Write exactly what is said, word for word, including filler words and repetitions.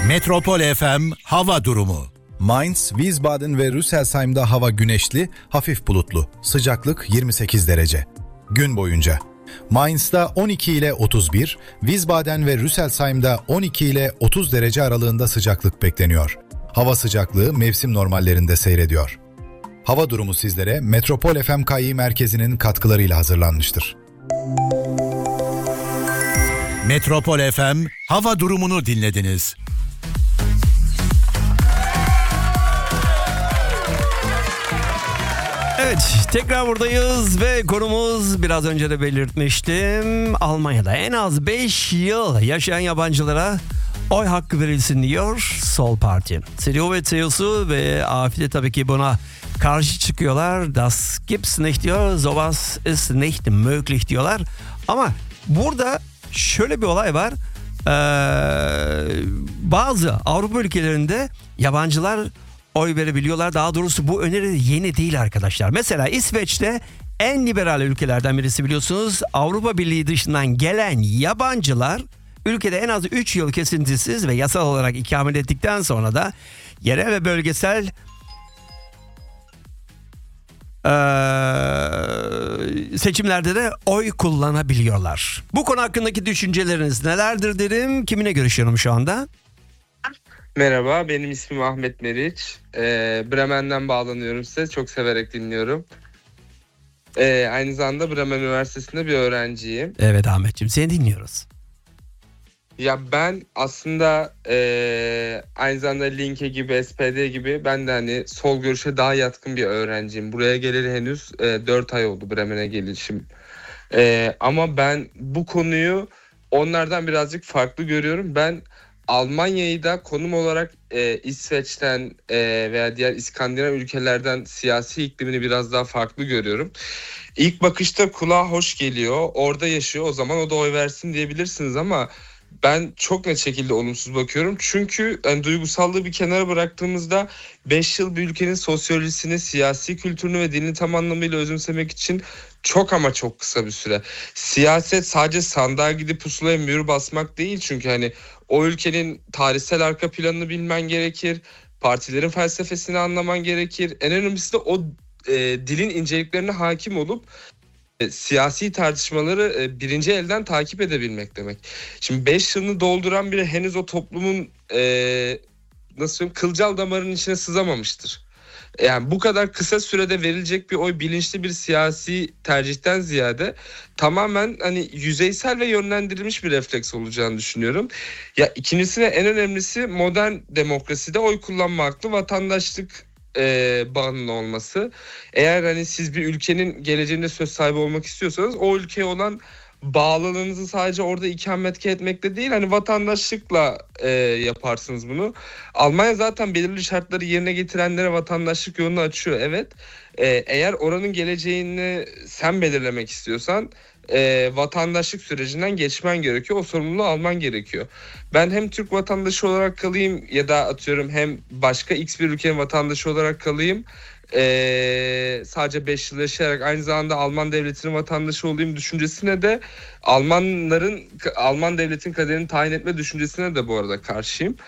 Metropol F M hava durumu. Mainz, Wiesbaden ve Rüsselsheim'da hava güneşli, hafif bulutlu. Sıcaklık yirmi sekiz derece. Gün boyunca Mainz'da on iki ile otuz bir, Wiesbaden ve Rüsselsheim'da on iki ile otuz derece aralığında sıcaklık bekleniyor. Hava sıcaklığı mevsim normallerinde seyrediyor. Hava durumu sizlere Metropol F M K İ Merkezi'nin katkılarıyla hazırlanmıştır. Metropol F M hava durumunu dinlediniz. Evet, tekrar buradayız ve konumuz biraz önce de belirtmiştim. Almanya'da en az beş yıl yaşayan yabancılara oy hakkı verilsin diyor Sol Parti. C D U ve C S U ve A F D tabii ki buna karşı çıkıyorlar. Das gibt's nicht diyor, sowas ist nicht möglich diyorlar. Ama burada şöyle bir olay var. Ee, bazı Avrupa ülkelerinde yabancılar oy verebiliyorlar. Daha doğrusu bu öneri yeni değil arkadaşlar. Mesela İsveç'te en liberal ülkelerden birisi biliyorsunuz. Avrupa Birliği dışından gelen yabancılar ülkede en az üç yıl kesintisiz ve yasal olarak ikamet ettikten sonra da yerel ve bölgesel Ee, seçimlerde de oy kullanabiliyorlar. Bu konu hakkındaki düşünceleriniz nelerdir derim. Kiminle görüşüyorum şu anda? Merhaba, benim ismim Ahmet Meriç. Ee, Bremen'den bağlanıyorum size. Çok severek dinliyorum. Ee, aynı zamanda Bremen Üniversitesi'nde bir öğrenciyim. Evet Ahmetciğim, seni dinliyoruz. Ya ben aslında e, aynı zamanda Linke gibi, S P D gibi ben de hani sol görüşe daha yatkın bir öğrenciyim. Buraya geleli henüz e, dört ay oldu Bremen'e gelişim. E, ama ben bu konuyu onlardan birazcık farklı görüyorum. Ben Almanya'yı da konum olarak e, İsveç'ten e, veya diğer İskandinav ülkelerden siyasi iklimini biraz daha farklı görüyorum. İlk bakışta kulağa hoş geliyor. Orada yaşıyor, o zaman o da oy versin diyebilirsiniz ama ben çok net şekilde olumsuz bakıyorum. Çünkü yani duygusallığı bir kenara bıraktığımızda beş yıl bir ülkenin sosyolojisini, siyasi kültürünü ve dilini tam anlamıyla özümsemek için çok ama çok kısa bir süre. Siyaset sadece sandığa gidip pusulaya mühür basmak değil, çünkü hani o ülkenin tarihsel arka planını bilmen gerekir. Partilerin felsefesini anlaman gerekir. En önemlisi de o e, dilin inceliklerine hakim olup e, siyasi tartışmaları e, birinci elden takip edebilmek demek. Şimdi beş yılını dolduran biri henüz o toplumun e, nasıl söyleyeyim, kılcal damarının içine sızamamıştır. Yani bu kadar kısa sürede verilecek bir oy bilinçli bir siyasi tercihten ziyade tamamen hani yüzeysel ve yönlendirilmiş bir refleks olacağını düşünüyorum. Ya ikincisi ve en önemlisi, modern demokraside oy kullanma hakkı, vatandaşlık e, bağının olması. Eğer hani siz bir ülkenin geleceğinde söz sahibi olmak istiyorsanız o ülkeye olan bağlılığınızı sadece orada ikamet etmekle değil, hani vatandaşlıkla e, yaparsınız bunu. Almanya zaten belirli şartları yerine getirenlere vatandaşlık yolunu açıyor, evet. E, eğer oranın geleceğini sen belirlemek istiyorsan e, vatandaşlık sürecinden geçmen gerekiyor. O sorumluluğu alman gerekiyor. Ben hem Türk vatandaşı olarak kalayım ya da atıyorum hem başka X bir ülkenin vatandaşı olarak kalayım. Ee, sadece beş yıl yaşayarak aynı zamanda Alman devletinin vatandaşı olayım düşüncesine de, Almanların Alman devletin kaderini tayin etme düşüncesine de bu arada karşıyım.